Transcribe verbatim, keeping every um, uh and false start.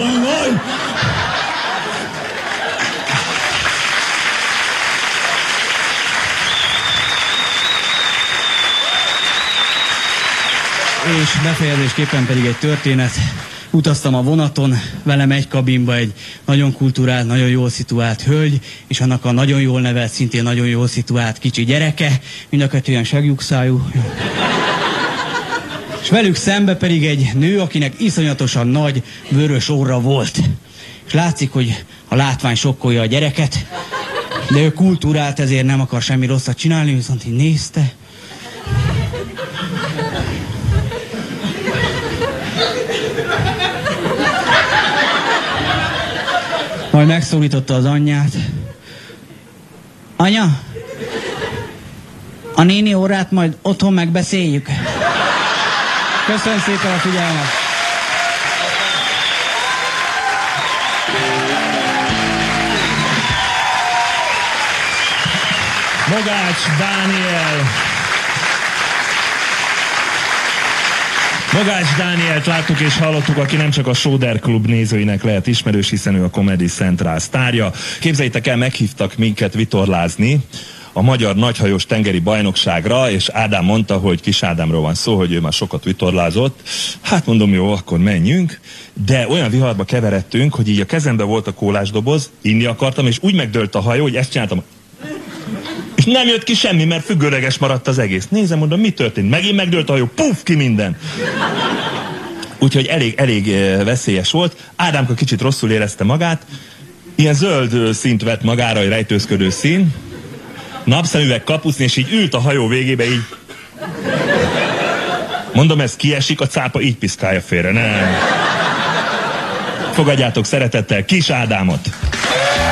van, van! És befejezésképpen pedig egy történet. Utaztam a vonaton, velem egy kabinba egy nagyon kulturált, nagyon jól szituált hölgy, és annak a nagyon jól nevelt, szintén nagyon jól szituált kicsi gyereke, mind a kettően seglyúkszájú. És velük szembe pedig egy nő, akinek iszonyatosan nagy, vörös orra volt. És látszik, hogy a látvány sokkolja a gyereket, de ő kultúrált, ezért nem akar semmi rosszat csinálni, viszont így nézte. Majd megszólította az anyját. Anya, a néni órát majd otthon megbeszéljük. Köszönöm szépen a figyelmet. Mogács Dániel. Mogács Dánielt láttuk és hallottuk, aki nem csak a Soder Klub nézőinek lehet ismerős, hiszen ő a Comedy Central sztárja. Képzeljétek el, meghívtak minket vitorlázni a Magyar Nagyhajós Tengeri Bajnokságra, és Ádám mondta, hogy Kis Ádámról van szó, hogy ő már sokat vitorlázott. Hát mondom, jó, akkor menjünk. De olyan viharba keveredtünk, hogy így a kezembe volt a kólásdoboz, inni akartam, és úgy megdőlt a hajó, hogy ezt csináltam. És nem jött ki semmi, mert függőleges maradt az egész. Nézem, mondom, mi történt? Megint megdőlt a hajó, puff, ki minden. Úgyhogy elég, elég veszélyes volt. Ádámka kicsit rosszul érezte magát. Ilyen zöld színt vett magára, egy rejtőzködő szín. Napszemüveg, kapuszni, és így ült a hajó végébe, így. Mondom, ez kiesik, a cápa így piszkálja félre. Nem. Fogadjátok szeretettel Kis Ádámot.